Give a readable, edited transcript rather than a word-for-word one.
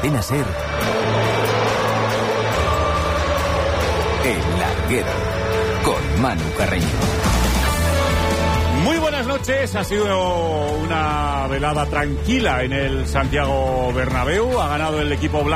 Cadena SER, El Larguero, con Manu Carreño. Muy buenas noches, ha sido una velada tranquila en el Santiago Bernabéu, ha ganado el equipo blanco.